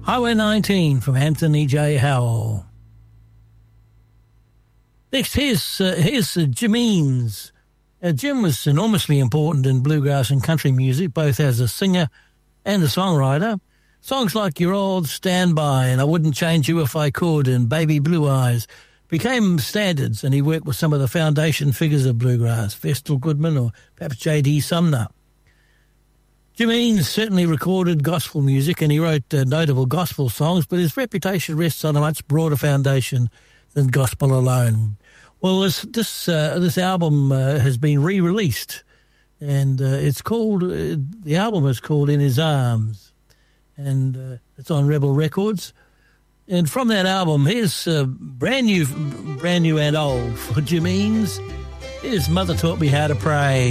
Highway 19 from Anthony J. Howell. Next, here's Jim Eanes. Jim was enormously important in bluegrass and country music, both as a singer and a songwriter. Songs like Your Old Standby and I Wouldn't Change You If I Could and Baby Blue Eyes became standards, and he worked with some of the foundation figures of bluegrass, Vestal Goodman or perhaps J.D. Sumner. Jim Eanes certainly recorded gospel music and he wrote notable gospel songs, but his reputation rests on a much broader foundation than gospel alone. Well, this album has been re-released, and it's called, the album is called In His Arms, and it's on Rebel Records. And from that album, here's brand new and old for Jim Eanes. Here's Mother Taught Me How to Pray.